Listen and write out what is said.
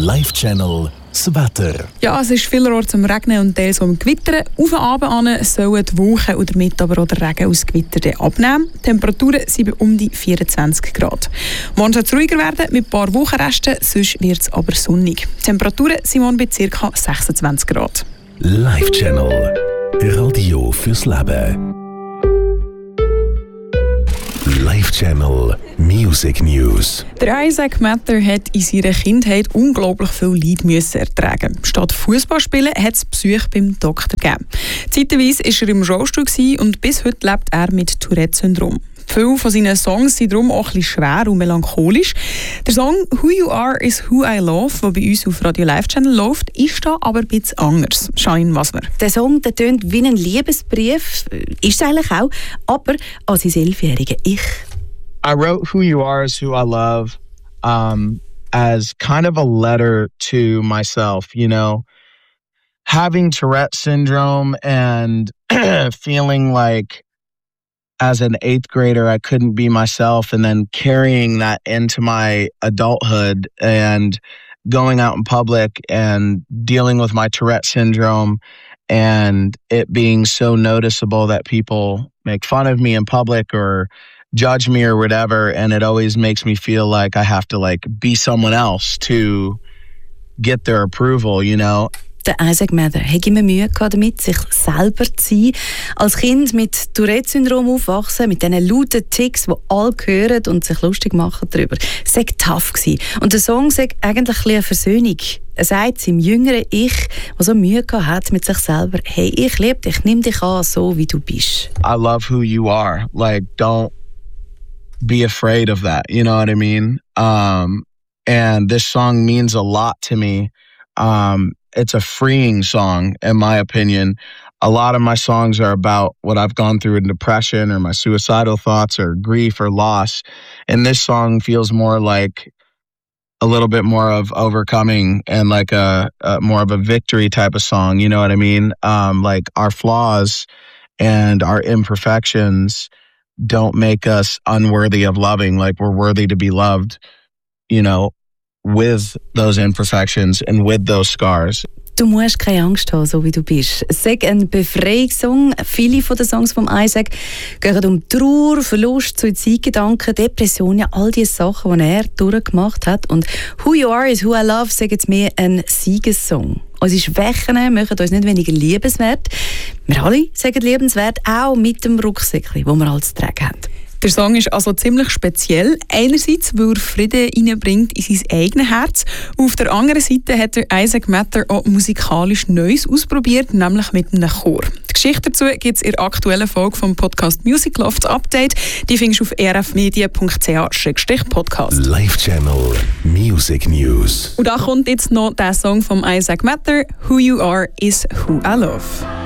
Live Channel das Wetter. Ja, es ist vielerorts am Regnen und teils am Gewittern. Auf den Abend sollen die Wolken und damit aber auch der Regen aus Gewitter abnehmen. Die Temperaturen sind bei um die 24 Grad. Morgen soll es ruhiger werden mit ein paar Wochenresten, sonst wird es aber sonnig. Die Temperaturen sind morgen bei ca. 26 Grad. Live Channel. Radio fürs Leben. Live Channel Music News. Der Isaac Matter hat in seiner Kindheit unglaublich viel Leid müssen ertragen. Statt Fußball spielen hat es Besuch beim Doktor gegeben. Zeitweise war er im Rollstuhl und bis heute lebt er mit Tourette-Syndrom. Viele von seinen Songs sind darum auch ein bisschen schwer und melancholisch. Der Song «Who You Are is Who I Love», der bei uns auf Radio Live Channel läuft, ist da aber ein bisschen anders. Shine Wasmer. Der Song tönt wie ein Liebesbrief, ist es eigentlich auch, aber an sein 11-jähriges Ich. I wrote «Who You Are is Who I Love» as kind of a letter to myself, you know. Having Tourette syndrome and feeling like as an 8th grader, I couldn't be myself, and then carrying that into my adulthood and going out in public and dealing with my Tourette syndrome and it being so noticeable that people make fun of me in public or judge me or whatever. And it always makes me feel like I have to be someone else to get their approval, you know? Der Isaac Matter hat immer Mühe gehabt damit, sich selber zu sein. Als Kind mit Tourette-Syndrom aufwachsen, mit diesen lauten Ticks, die alle hören und sich lustig machen darüber. Es war tough gewesen. Und der Song sagt eigentlich ein bisschen eine Versöhnung. Er sagt seinem jüngeren Ich, der so Mühe gehabt hat mit sich selber, hey, ich liebe dich, nimm dich an, so wie du bist. I love who you are. Don't be afraid of that. You know what I mean? And this song means a lot to me. It's a freeing song, in my opinion. A lot of my songs are about what I've gone through in depression or my suicidal thoughts or grief or loss. And this song feels more like a little bit more of overcoming and like a more of a victory type of song. You know what I mean? Like our flaws and our imperfections don't make us unworthy of loving. Like we're worthy to be loved, you know, with those imperfections and with those scars. Du musst keine Angst haben, so wie du bist. Es ist ein Befreiungssong. Viele von den Songs von Isaac gehen um Trauer, Verlust, Suizidgedanken, Depressionen, all diese Sachen, die er durchgemacht hat. Und «Who You Are is Who I Love» sagt jetzt mehr ein Siegessong. Unsere Schwächen machen uns nicht weniger liebenswert. Wir alle sagen liebenswert, auch mit dem Rucksäckchen, das wir alles zu tragen haben. Der Song ist also ziemlich speziell. Einerseits, weil er Frieden hineinbringt in sein eigenes Herz. Auf der anderen Seite hat der Isaac Matter auch musikalisch Neues ausprobiert, nämlich mit einem Chor. Die Geschichte dazu gibt es in der aktuellen Folge vom Podcast Music Loft Update. Die findest du auf rfmedia.ch/podcast. Live Channel Music News. Und da kommt jetzt noch der Song von Isaac Matter, «Who You Are is Who I Love».